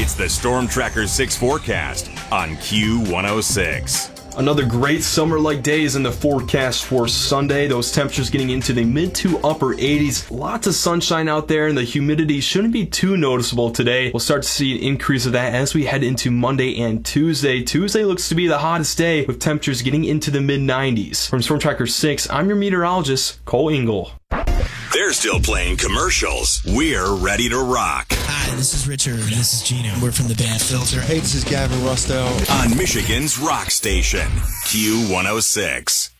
It's the Storm Tracker 6 forecast on Q106. Another great summer-like day is in the forecast for Sunday. Those temperatures getting into the mid to upper 80s. Lots of sunshine out there, and the humidity shouldn't be too noticeable today. We'll start to see an increase of that as we head into Monday and Tuesday. Tuesday looks to be the hottest day, with temperatures getting into the mid-90s. From Storm Tracker 6, I'm your meteorologist, Cole Engel. They're still playing commercials. We're ready to rock. Hi, this is Richard. This is Gino. We're from the band Filter. Hey, this is Gavin Rossdale. On Michigan's rock station, Q106.